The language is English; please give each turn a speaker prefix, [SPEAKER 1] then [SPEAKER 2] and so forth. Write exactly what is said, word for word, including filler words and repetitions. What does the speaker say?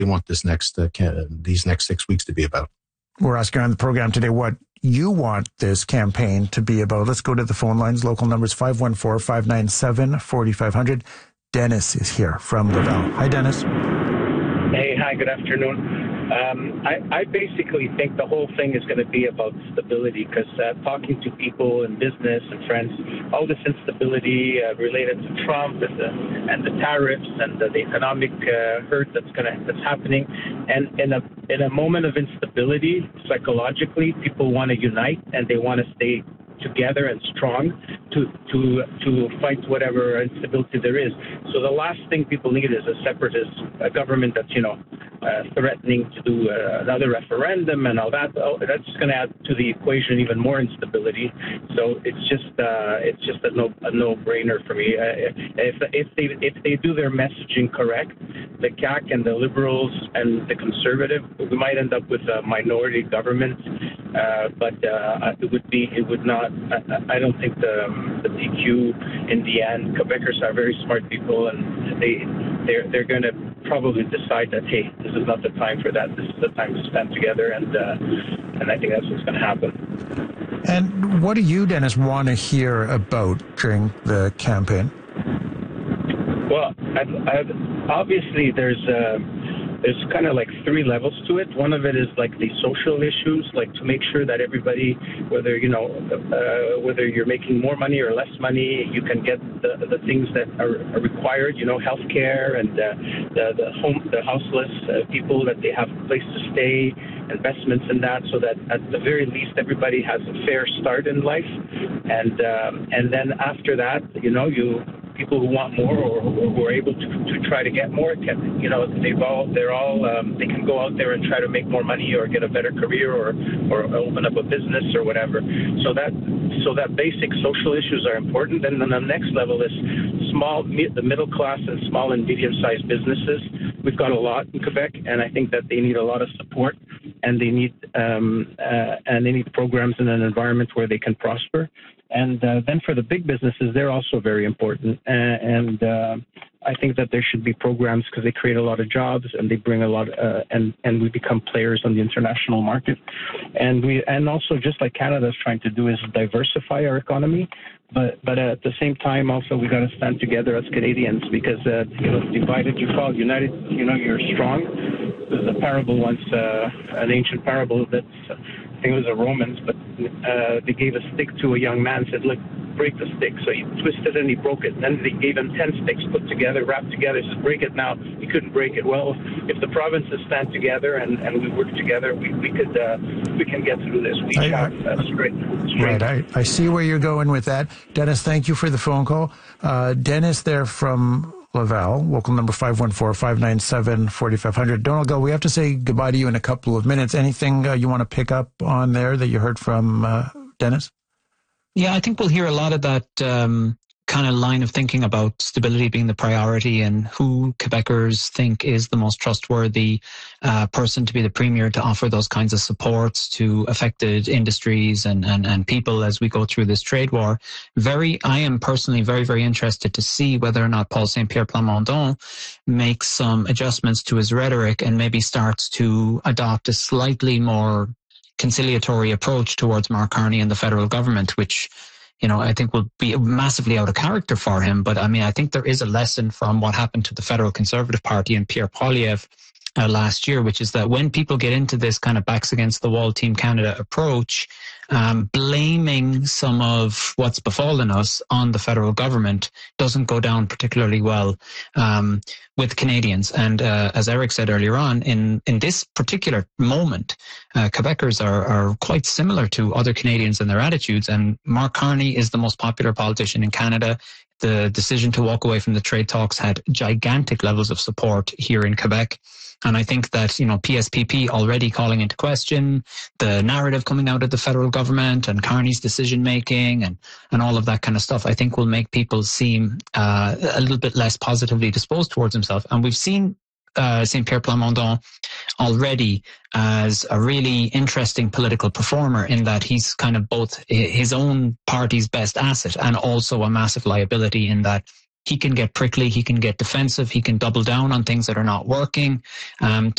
[SPEAKER 1] we want this next uh, these next six weeks to be about.
[SPEAKER 2] We're asking on the program today what you want this campaign to be about. Let's go to the phone lines. Local numbers five one four, five nine seven, four five zero zero. Dennis is here from Laval. Hi, Dennis.
[SPEAKER 3] Hey, hi, good afternoon. Um, I, I basically think the whole thing is going to be about stability because uh, talking to people in business and friends, all this instability uh, related to Trump and the, and the tariffs and the, the economic uh, hurt that's going to that's happening, and in a in a moment of instability, psychologically, people want to unite and they want to stay together and strong to to to fight whatever instability there is. So the last thing people need is a separatist a government that's, you know, uh, threatening to do uh, another referendum and all that. Oh, that's just going to add to the equation even more instability. So it's just uh, it's just a no a no-brainer for me. Uh, if if they if they do their messaging correct, the C A Q and the Liberals and the Conservative, we might end up with a minority government. Uh, but uh, it would be it would not. I, I don't think the the P Q in the end. Quebecers are very smart people, and they they're they're going to probably decide that, hey, this is not the time for that. This is the time to stand together, and uh, and I think that's what's going to happen.
[SPEAKER 2] And what do you, Dennis, want to hear about during the campaign?
[SPEAKER 3] Well, I've, I've, obviously there's. Uh, There's kind of like three levels to it. One of it is like the social issues, like to make sure that everybody, whether, you know, uh, whether you're making more money or less money, you can get the, the things that are, are required, you know, healthcare and uh, the, the home, the houseless uh, people, that they have a place to stay, investments in that, so that at the very least everybody has a fair start in life. And um, and then after that, you know, you people who want more or, or who are able to, to try to get more can, you know, they've all they're all um, they can go out there and try to make more money or get a better career or or open up a business or whatever. So that so that basic social issues are important. And then the next level is small, the middle class and small and medium sized businesses. We've got a lot in Quebec, and I think that they need a lot of support, and they need um, uh, and they need programs in an environment where they can prosper. And uh, then for the big businesses, they're also very important. Uh, and uh, I think that there should be programs because they create a lot of jobs and they bring a lot, uh, and and we become players on the international market. And we and also just like Canada is trying to do is diversify our economy. But but at the same time, also we got to stand together as Canadians because uh, you know, divided you fall, united, you know, you're strong. There's a parable once, uh, an ancient parable that's. Uh, I think it was the Romans, but uh, they gave a stick to a young man, said, look, break the stick. So he twisted it and he broke it. And then they gave him ten sticks put together, wrapped together, said, break it now. He couldn't break it. Well, if the provinces stand together and, and we work together, we, we could uh, we can get through this. We have uh, straight, straight.
[SPEAKER 2] Right, I, I see where you're going with that. Dennis, thank you for the phone call. Uh, Dennis there from Laval, local number five one four, five nine seven, four five zero zero. Donald Go, we have to say goodbye to you in a couple of minutes. Anything uh, you want to pick up on there that you heard from uh, Dennis?
[SPEAKER 4] Yeah, I think we'll hear a lot of that um, kind of line of thinking about stability being the priority and who Quebecers think is the most trustworthy uh, person to be the premier to offer those kinds of supports to affected industries and, and, and people as we go through this trade war. Very, I am personally very, very interested to see whether or not Paul Saint-Pierre Plamondon makes some adjustments to his rhetoric and maybe starts to adopt a slightly more conciliatory approach towards Mark Carney and the federal government, which, you know, I think will be massively out of character for him. But I mean, I think there is a lesson from what happened to the Federal Conservative Party and Pierre Poilievre uh, last year, which is that when people get into this kind of backs against the wall Team Canada approach, um, blaming some of what's befallen us on the federal government doesn't go down particularly well um, with Canadians. And uh, as Eric said earlier on, in, in this particular moment, uh, Quebecers are, are quite similar to other Canadians in their attitudes. And Mark Carney is the most popular politician in Canada. The decision to walk away from the trade talks had gigantic levels of support here in Quebec. And I think that, you know, P S P P already calling into question the narrative coming out of the federal government and Carney's decision making and, and all of that kind of stuff, I think will make people seem uh, a little bit less positively disposed towards himself. And we've seen uh, Saint-Pierre Plamondon already as a really interesting political performer in that he's kind of both his own party's best asset and also a massive liability in that he can get prickly, he can get defensive, he can double down on things that are not working um,